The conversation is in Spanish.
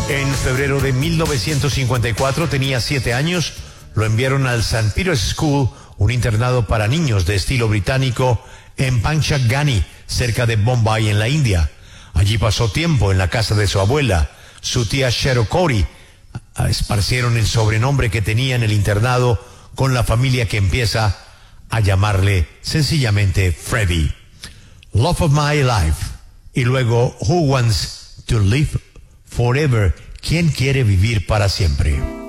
En febrero de 1954, tenía 7 años, lo enviaron al St. Peter's School, un internado para niños de estilo británico, en Panchgani, cerca de Bombay, en la India. Allí pasó tiempo en la casa de su abuela. Su tía Cheryl Cody esparcieron el sobrenombre que tenía en el internado con la familia, que empieza a llamarle sencillamente Freddy. Love of My Life. Y luego Who Wants to Live Forever. ¿Quién quiere vivir para siempre?